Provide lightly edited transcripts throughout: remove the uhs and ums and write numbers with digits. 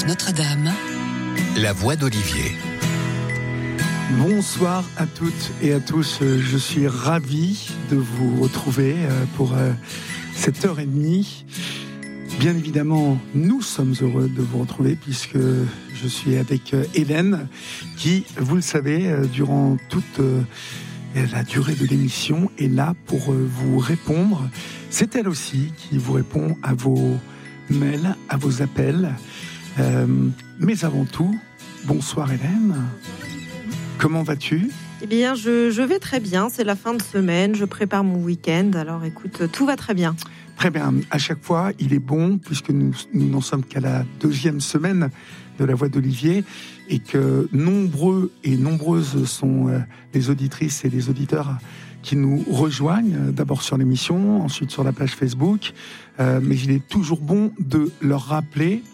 RCF Notre-Dame, la voix d'Olivier. Bonsoir à toutes et à tous, je suis ravi de vous retrouver pour cette heure et demie. Bien évidemment, nous sommes heureux de vous retrouver puisque je suis avec Hélène qui, vous le savez, durant toute la durée de l'émission est là pour vous répondre. C'est elle aussi qui vous répond à vos mails, à vos appels. Mais avant tout, bonsoir Hélène. Comment vas-tu ? Eh bien, je vais très bien. C'est la fin de semaine. Je prépare mon week-end. Alors, écoute, tout va très bien. Très bien. À chaque fois, il est bon, puisque nous n'en sommes qu'à la 2e semaine de la voix d'Olivier, et que nombreux et nombreuses sont les auditrices et les auditeurs qui nous rejoignent, d'abord sur l'émission, ensuite sur la page Facebook. Mais il est toujours bon de leur rappeler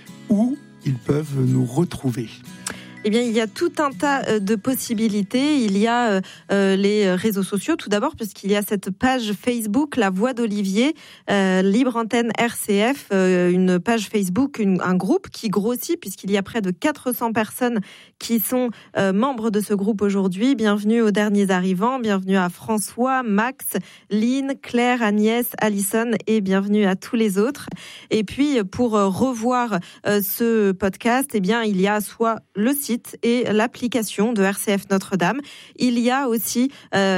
où ils peuvent nous retrouver. Eh bien, il y a tout un tas de possibilités. Il y a les réseaux sociaux, tout d'abord, puisqu'il y a cette page Facebook, La Voix d'Olivier, Libre Antenne RCF, une page Facebook, un groupe qui grossit, puisqu'il y a près de 400 personnes qui sont membres de ce groupe aujourd'hui. Bienvenue aux derniers arrivants, bienvenue à François, Max, Lynn, Claire, Agnès, Alison et bienvenue à tous les autres. Et puis, pour revoir ce podcast, eh bien, il y a soit le site et l'application de RCF Notre-Dame. Il y a aussi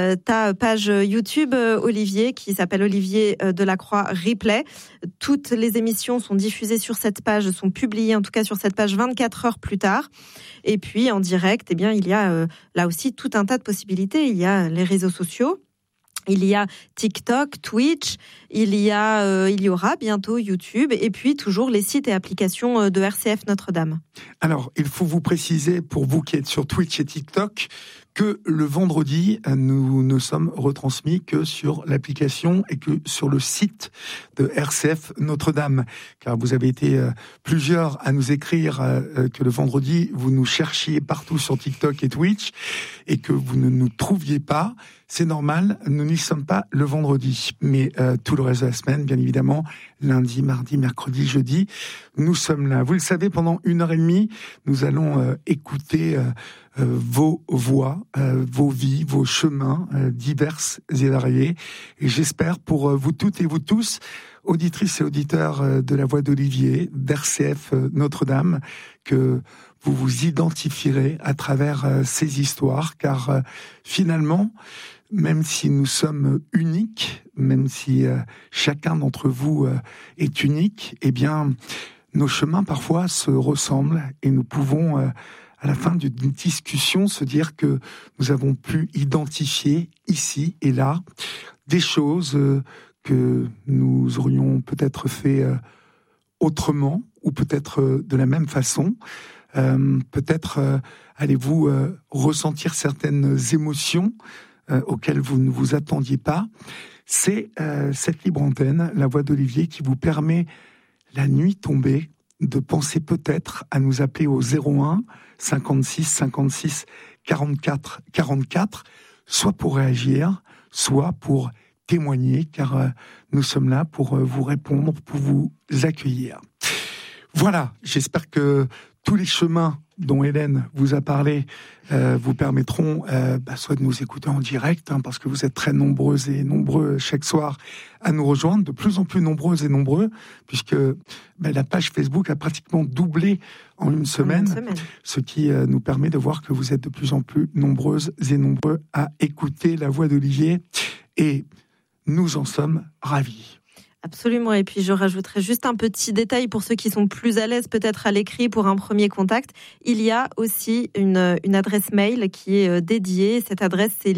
ta page YouTube, Olivier, qui s'appelle Olivier Delacroix Replay. Toutes les émissions sont diffusées sur cette page, sont publiées en tout cas sur cette page 24 heures plus tard. Et puis en direct, eh bien, il y a là aussi tout un tas de possibilités. Il y a les réseaux sociaux. Il y a TikTok, Twitch, il y aura bientôt YouTube et puis toujours les sites et applications de RCF Notre-Dame. Alors, il faut vous préciser, pour vous qui êtes sur Twitch et TikTok, que le vendredi, nous ne sommes retransmis que sur l'application et que sur le site de RCF Notre-Dame. Car vous avez été plusieurs à nous écrire que le vendredi, vous nous cherchiez partout sur TikTok et Twitch et que vous ne nous trouviez pas. C'est normal, nous n'y sommes pas le vendredi. Mais tout le reste de la semaine, bien évidemment, lundi, mardi, mercredi, jeudi, nous sommes là. Vous le savez, pendant 1h30, nous allons écouter vos voix, vos vies, vos chemins divers et variés. Et j'espère pour vous toutes et vous tous, auditrices et auditeurs de la voix d'Olivier, d'RCF Notre-Dame, que vous vous identifierez à travers ces histoires, car finalement, même si nous sommes uniques, même si chacun d'entre vous est unique, eh bien, nos chemins parfois se ressemblent et nous pouvons, à la fin d'une discussion, se dire que nous avons pu identifier ici et là des choses que nous aurions peut-être fait autrement ou peut-être de la même façon. Peut-être allez-vous ressentir certaines émotions auxquelles vous ne vous attendiez pas. C'est cette libre antenne, la voix d'Olivier, qui vous permet, la nuit tombée, de penser peut-être à nous appeler au 01 56 56 44 44, soit pour réagir, soit pour témoigner, car nous sommes là pour vous répondre, pour vous accueillir. Voilà, j'espère que tous les chemins dont Hélène vous a parlé vous permettront soit de nous écouter en direct, parce que vous êtes très nombreuses et nombreux chaque soir à nous rejoindre, de plus en plus nombreuses et nombreux, puisque la page Facebook a pratiquement doublé en une semaine, ce qui nous permet de voir que vous êtes de plus en plus nombreuses et nombreux à écouter la voix d'Olivier, et nous en sommes ravis. Absolument, et puis je rajouterai juste un petit détail pour ceux qui sont plus à l'aise peut-être à l'écrit pour un premier contact. Il y a aussi une adresse mail qui est dédiée. Cette adresse, c'est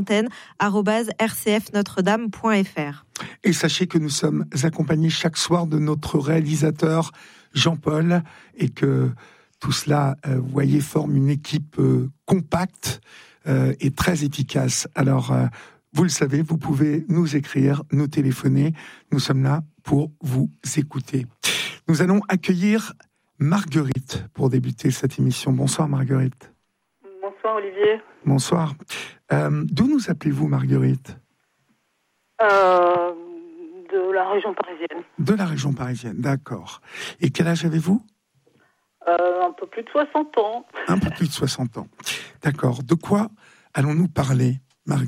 libreantenne@rcfnotredame.fr. Et sachez que nous sommes accompagnés chaque soir de notre réalisateur Jean-Paul, et que tout cela, vous voyez, forme une équipe compacte et très efficace. Alors, vous le savez, vous pouvez nous écrire, nous téléphoner. Nous sommes là pour vous écouter. Nous allons accueillir Marguerite pour débuter cette émission. Bonsoir Marguerite. Bonsoir Olivier. Bonsoir. D'où nous appelez-vous Marguerite ? De la région parisienne. De la région parisienne, d'accord. Et quel âge avez-vous ? Un peu plus de 60 ans. Un peu plus de 60 ans. D'accord. De quoi allons-nous parler, Marguerite ?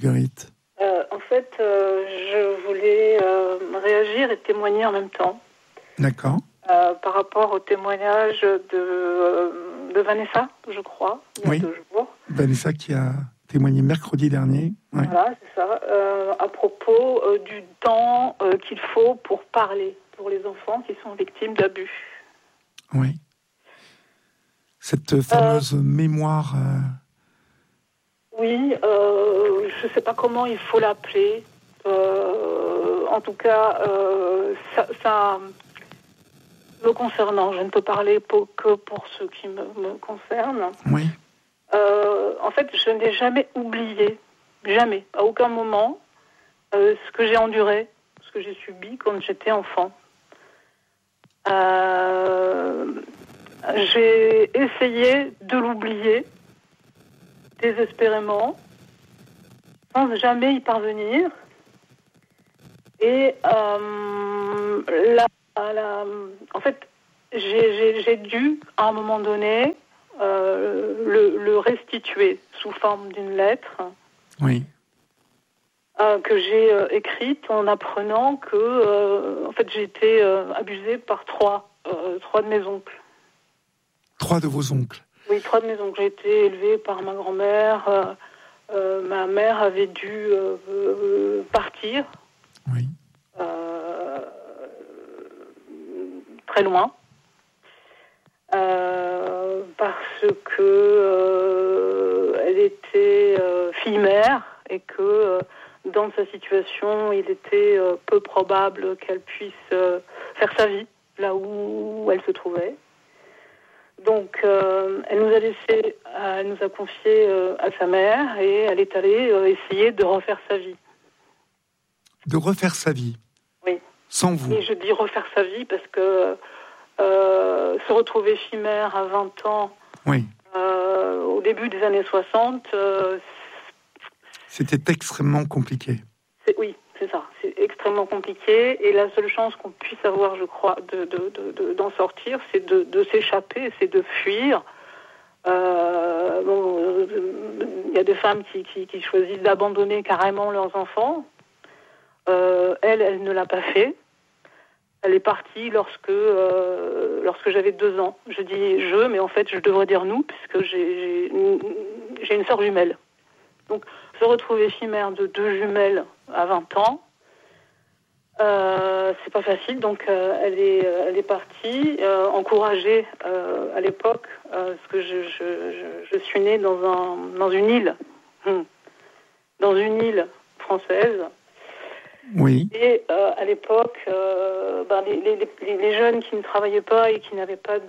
En fait, je voulais réagir et témoigner en même temps. D'accord. Par rapport au témoignage de Vanessa, je crois, il y a 2 jours. Vanessa qui a témoigné mercredi dernier. Ouais. Voilà, c'est ça. À propos du temps qu'il faut pour parler pour les enfants qui sont victimes d'abus. Oui. Cette fameuse mémoire... Oui, je ne sais pas comment il faut l'appeler. En tout cas, ça me concernant, je ne peux parler que pour ce qui me concerne. Oui. En fait, je n'ai jamais oublié, jamais, à aucun moment, ce que j'ai enduré, ce que j'ai subi quand j'étais enfant. J'ai essayé de l'oublier désespérément, sans jamais y parvenir. Et en fait, j'ai dû, à un moment donné, le restituer sous forme d'une lettre. Oui. Que j'ai écrite en apprenant que en fait, j'ai été abusée par 3 de mes oncles. 3 de vos oncles? Oui, 3 de mes oncles. J'ai été élevée par ma grand-mère. Ma mère avait dû partir. Oui. Très loin. Parce que elle était fille-mère et que dans sa situation, il était peu probable qu'elle puisse faire sa vie là où elle se trouvait. Donc, elle nous a confié à sa mère et elle est allée essayer de refaire sa vie. De refaire sa vie? Oui. Sans vous? Et je dis refaire sa vie parce que se retrouver fille-mère à 20 ans, oui. Au début des années 60... c'était extrêmement compliqué. Oui, c'est ça. C'est extrêmement compliqué. Et la seule chance qu'on puisse avoir, je crois, d'en sortir, c'est de s'échapper, c'est de fuir. Il y a des femmes qui choisissent d'abandonner carrément leurs enfants. Elle ne l'a pas fait. Elle est partie lorsque j'avais 2 ans. Je dis « je », mais en fait, je devrais dire « nous », puisque j'ai une sœur jumelle. Donc, se retrouver fille-mère de 2 jumelles à 20 ans, c'est pas facile. Donc, elle est partie, encouragée à l'époque, parce que je suis née dans une île, française. Oui. Et à l'époque, les jeunes qui ne travaillaient pas et qui n'avaient pas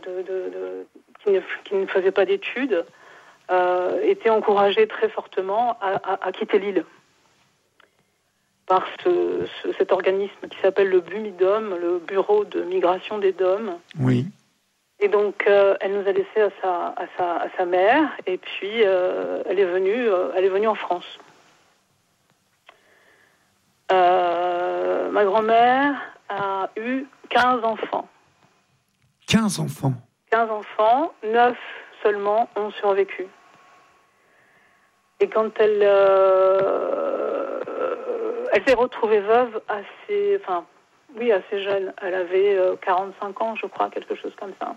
qui ne faisaient pas d'études étaient encouragés très fortement à quitter l'île par cet organisme qui s'appelle le BUMIDOM, le Bureau de Migration des DOM. Oui. Et donc, elle nous a laissés à sa mère, et puis elle est venue en France. Ma grand-mère a eu 15 enfants. 15 enfants? 15 enfants, 9 seulement ont survécu. Et quand elle s'est retrouvée veuve assez jeune. Elle avait 45 ans, je crois, quelque chose comme ça.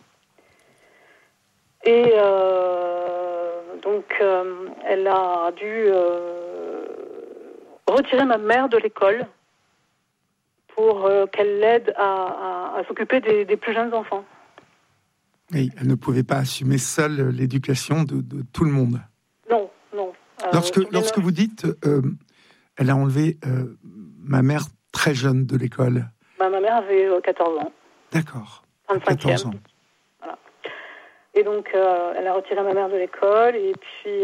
Et donc, elle a dû retirer ma mère de l'école pour qu'elle l'aide à s'occuper des plus jeunes enfants. Oui, elle ne pouvait pas assumer seule l'éducation de tout le monde. Non. Lorsque vous dites elle a enlevé ma mère très jeune de l'école. Ma mère avait 14 ans. D'accord. 25e. 14 ans. Voilà. Et donc, elle a retiré ma mère de l'école et puis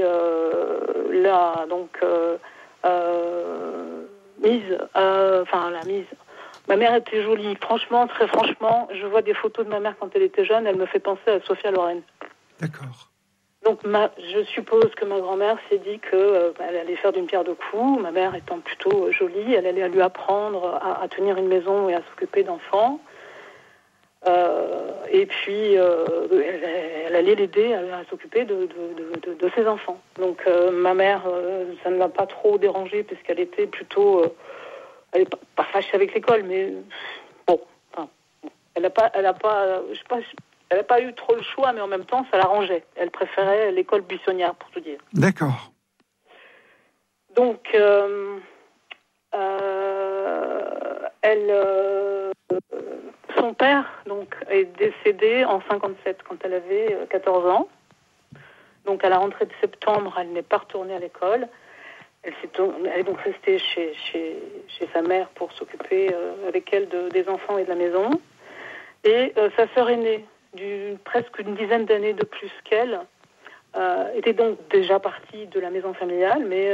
la mise. Ma mère était jolie. Franchement, très franchement, je vois des photos de ma mère quand elle était jeune. Elle me fait penser à Sophia Loren. D'accord. Donc, je suppose que ma grand-mère s'est dit qu'elle allait faire d'une pierre deux coups. Ma mère étant plutôt jolie, elle allait lui apprendre à tenir une maison et à s'occuper d'enfants. Et puis, elle allait l'aider à s'occuper de ses enfants. Donc, ma mère, ça ne l'a pas trop dérangée, puisqu'elle était plutôt... elle n'est pas fâchée avec l'école, mais bon, enfin, elle n'a pas, je sais pas, elle n'a pas eu trop le choix, mais en même temps, ça l'arrangeait. Elle préférait l'école buissonnière, pour tout dire. D'accord. Donc, son père donc, est décédé en 1957, quand elle avait 14 ans. Donc, à la rentrée de septembre, elle n'est pas retournée à l'école. Elle est donc restée chez sa mère pour s'occuper avec elle des enfants et de la maison. Et sa sœur aînée, presque une dizaine d'années de plus qu'elle, était donc déjà partie de la maison familiale, mais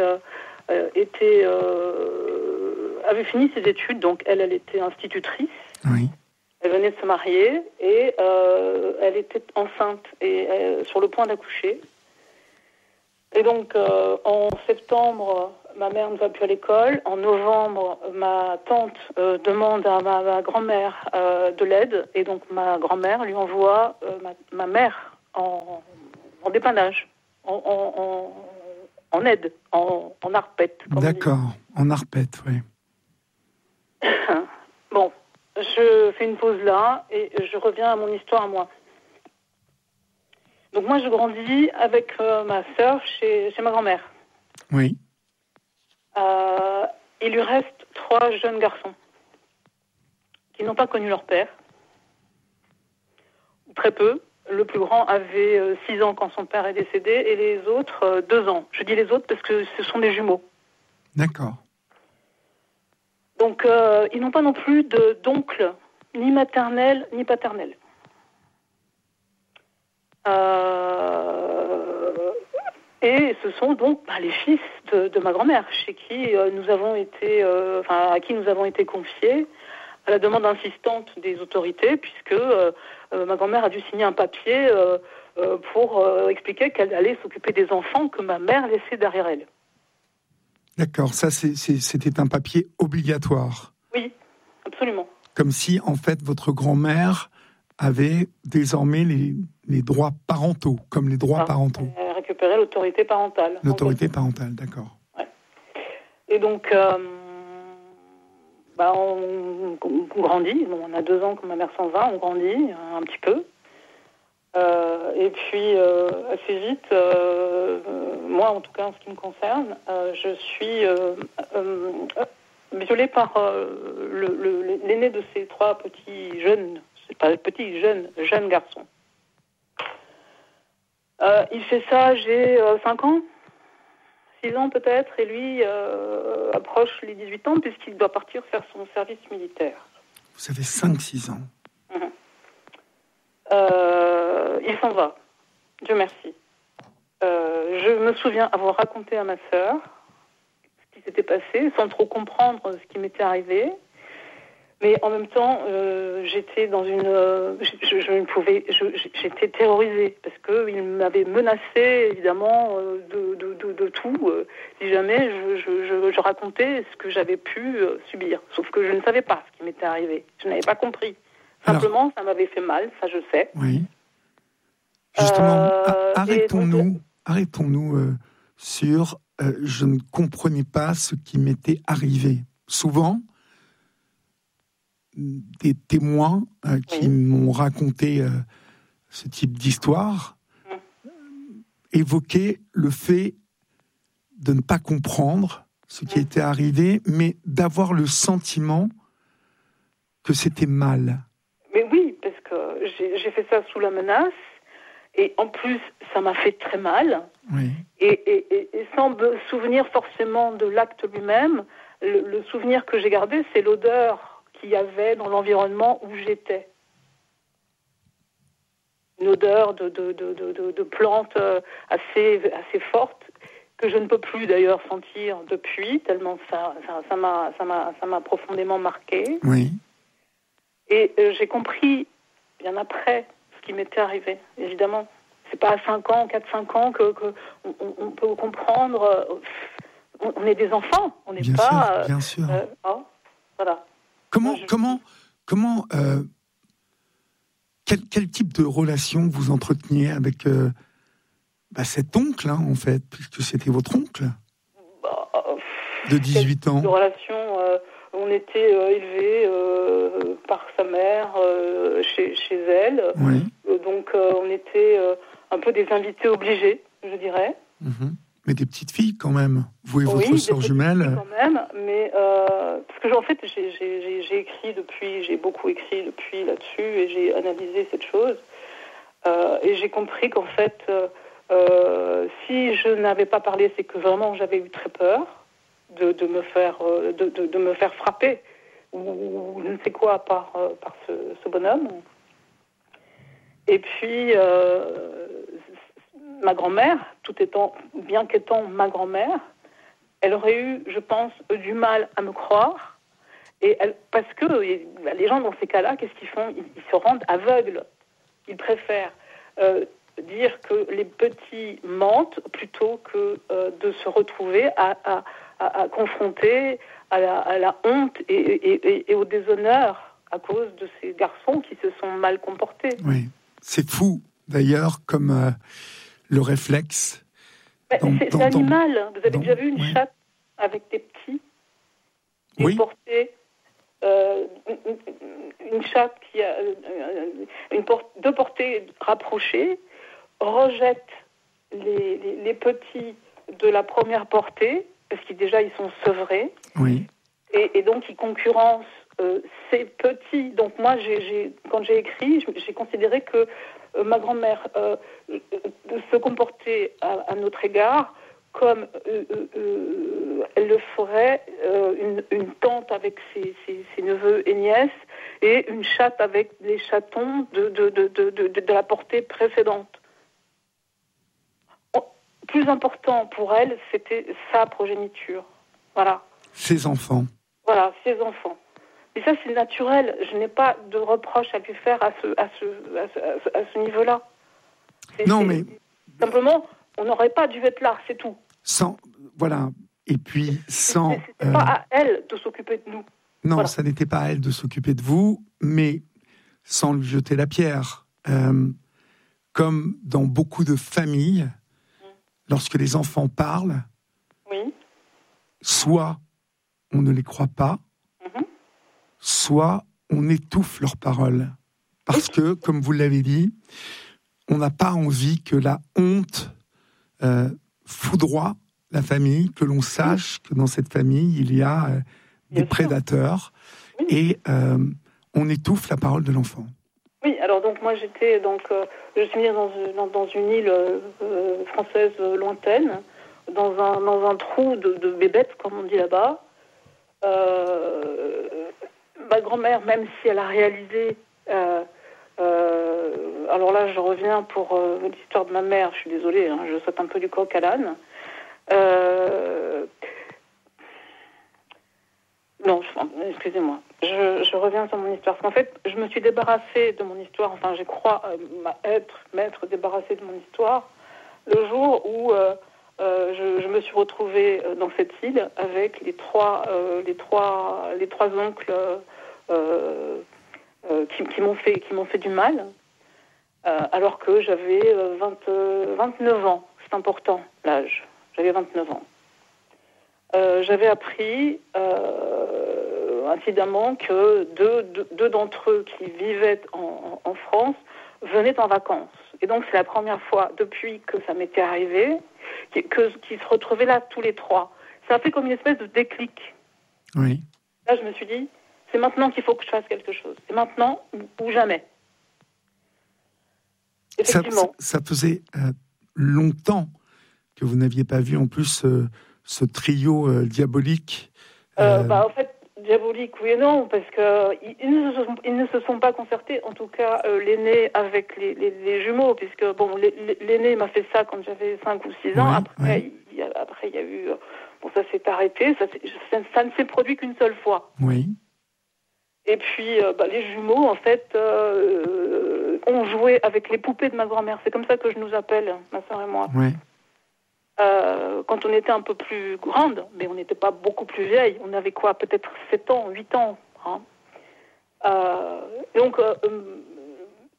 avait fini ses études. Donc elle était institutrice. Oui. Elle venait de se marier et elle était enceinte et sur le point d'accoucher. Et donc, en septembre, ma mère ne va plus à l'école. En novembre, ma tante demande à ma grand-mère de l'aide. Et donc, ma grand-mère lui envoie ma mère en dépannage, en aide, en arpette. D'accord, en arpette, oui. Bon, je fais une pause là et je reviens à mon histoire à moi. Donc moi, je grandis avec ma sœur chez ma grand-mère. Oui. Il lui reste 3 jeunes garçons qui n'ont pas connu leur père. Très peu. Le plus grand avait 6 ans quand son père est décédé et les autres 2 ans. Je dis les autres parce que ce sont des jumeaux. D'accord. Donc ils n'ont pas non plus d'oncle, ni maternel, ni paternel. Et ce sont donc les fils de ma grand-mère, chez qui nous avons été, à qui nous avons été confiés à la demande insistante des autorités, puisque ma grand-mère a dû signer un papier pour expliquer qu'elle allait s'occuper des enfants que ma mère laissait derrière elle. D'accord, ça c'était un papier obligatoire. Oui, absolument. Comme si, en fait, votre grand-mère avait désormais les droits parentaux, comme les droits parentaux. Elle récupérait l'autorité parentale. L'autorité parentale, d'accord. Ouais. Et donc, on grandit. Bon, on a 2 ans quand ma mère s'en va, on grandit un petit peu. Et puis, assez vite, moi, en tout cas, en ce qui me concerne, je suis violée par l'aîné de ces 3 petits jeunes, c'est pas petits, jeunes garçons. Il fait ça, j'ai 5 ans, 6 ans peut-être, et lui approche les 18 ans puisqu'il doit partir faire son service militaire. Vous avez 5-6 ans. Il s'en va, Dieu merci. Je me souviens avoir raconté à ma sœur ce qui s'était passé, sans trop comprendre ce qui m'était arrivé. Mais en même temps, j'étais dans j'étais terrorisée parce qu'il m'avait menacé évidemment de tout. Si jamais je racontais ce que j'avais pu subir, sauf que je ne savais pas ce qui m'était arrivé. Je n'avais pas compris. Simplement, ça m'avait fait mal, ça je sais. Oui. Justement, arrêtons-nous sur je ne comprenais pas ce qui m'était arrivé. Souvent, des témoins qui m'ont raconté ce type d'histoire évoquaient le fait de ne pas comprendre ce qui était arrivé, mais d'avoir le sentiment que c'était mal. Mais oui, parce que j'ai fait ça sous la menace, et en plus, ça m'a fait très mal. Oui. Et sans me souvenir forcément de l'acte lui-même, le souvenir que j'ai gardé, c'est l'odeur qu'il y avait dans l'environnement où j'étais. Une odeur de plantes assez forte, que je ne peux plus d'ailleurs sentir depuis, tellement ça m'a profondément marqué. Oui. Et j'ai compris, bien après, ce qui m'était arrivé, évidemment. C'est pas à 4-5 ans qu'on peut comprendre. On est des enfants, on n'est pas... Bien sûr. Voilà. quel type de relation vous entreteniez avec cet oncle, hein, en fait, puisque c'était votre oncle de 18 ans. De relation, on était élevés par sa mère chez elle. Oui. Donc on était un peu des invités obligés, je dirais. Mm-hmm. Mais des petites filles quand même. Vous et votre sœur jumelle. Quand même, mais parce que en fait j'ai écrit depuis, j'ai beaucoup écrit depuis là-dessus et j'ai analysé cette chose et j'ai compris qu'en fait si je n'avais pas parlé, c'est que vraiment j'avais eu très peur de me faire frapper ou je ne sais quoi par ce bonhomme. Et puis ma grand-mère, bien qu'étant ma grand-mère, elle aurait eu, je pense, du mal à me croire. Parce que les gens dans ces cas-là, qu'est-ce qu'ils font ? Ils se rendent aveugles. Ils préfèrent dire que les petits mentent plutôt que de se retrouver à confronter à la honte et au déshonneur à cause de ces garçons qui se sont mal comportés. Oui, c'est fou d'ailleurs comme le réflexe. C'est animal. Vous avez déjà vu une chatte avec des petits qui portait une chatte qui a deux portées rapprochées rejette les petits de la première portée parce qu'ils déjà ils sont sevrés et donc ils concurrencent ces petits. Donc moi quand j'ai écrit j'ai considéré que ma grand-mère se comportait à notre égard comme elle le ferait une tante avec ses neveux et nièces et une chatte avec les chatons de la portée précédente. Plus important pour elle, c'était sa progéniture. Voilà. Ses enfants. Voilà, ses enfants. Et ça, c'est naturel. Je n'ai pas de reproche à lui faire à ce niveau-là. Mais simplement, on n'aurait pas dû être là, c'est tout. Voilà. Et puis sans. C'était pas à elle de s'occuper de nous. Non, voilà. Ça n'était pas à elle de s'occuper de vous, mais sans lui jeter la pierre. Comme dans beaucoup de familles, lorsque les enfants parlent, soit on ne les croit pas, soit on étouffe leurs paroles. Parce que, comme vous l'avez dit, on n'a pas envie que la honte foudroie la famille, que l'on sache que dans cette famille, il y a des prédateurs, et on étouffe la parole de l'enfant. Oui, alors donc moi je suis née dans une île française lointaine, dans un trou de bébête, comme on dit là-bas. Ma grand-mère, même si elle a réalisé, alors là je reviens pour l'histoire de ma mère, je suis désolée, je saute un peu du coq à l'âne. Non, excusez-moi. Je reviens sur mon histoire. Parce qu'en fait, je me suis débarrassée de mon histoire. Enfin, je crois m'être débarrassée de mon histoire le jour où je me suis retrouvée dans cette île avec les trois oncles qui m'ont fait du mal, alors que j'avais 29 ans. C'est important l'âge. J'avais 29 ans. J'avais appris incidemment que deux d'entre eux qui vivaient en France venaient en vacances. Et donc c'est la première fois depuis que ça m'était arrivé qu'ils se retrouvaient là tous les trois. Ça a fait comme une espèce de déclic. Oui. Là je me suis dit, c'est maintenant qu'il faut que je fasse quelque chose. C'est maintenant ou jamais. Effectivement. Ça faisait longtemps que vous n'aviez pas vu en plus ce trio diabolique. En fait, diabolique, oui et non, parce qu'ils ne se sont pas concertés, en tout cas l'aîné avec les jumeaux, puisque l'aîné m'a fait ça quand j'avais 5 ou 6 ans. Après, il y a eu... ça s'est arrêté, ça ne s'est produit qu'une seule fois. Oui. Et puis, les jumeaux, en fait, ont joué avec les poupées de ma grand-mère. C'est comme ça que je nous appelle, ma soeur et moi. Oui. Quand on était un peu plus grande, mais on n'était pas beaucoup plus vieille, on avait quoi, peut-être 7 ans, 8 ans. Donc,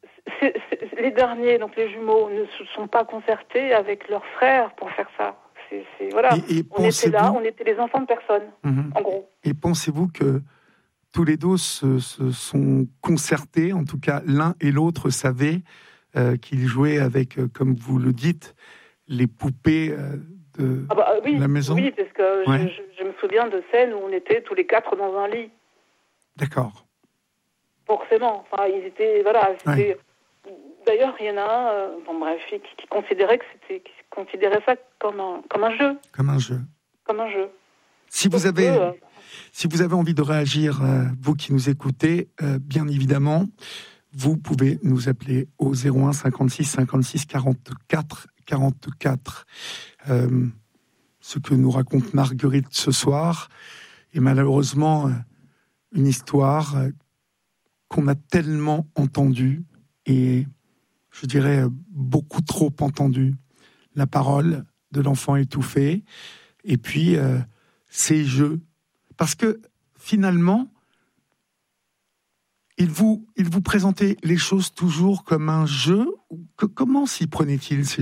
les derniers, donc les jumeaux, ne se sont pas concertés avec leurs frères pour faire ça. Voilà. Et on était là, on était les enfants de personne, en gros. Et pensez-vous que tous les deux se sont concertés, en tout cas l'un et l'autre savaient qu'ils jouaient avec, comme vous le dites, les poupées de la maison? Oui, parce que je me souviens de scènes où on était tous les 4 dans un lit. D'accord. Forcément. Enfin, ils étaient, voilà. C'était... D'ailleurs, il y en a un, qui considérait ça comme un jeu. Comme un jeu. Comme un jeu. Si vous avez envie de réagir, vous qui nous écoutez, bien évidemment, vous pouvez nous appeler au 01 56 56 44 44. Ce que nous raconte Marguerite ce soir est malheureusement une histoire qu'on a tellement entendue, et je dirais beaucoup trop entendue. La parole de l'enfant étouffé, et puis ces jeux. Parce que finalement, il vous présentait les choses toujours comme un jeu. Comment s'y prenait-il, ces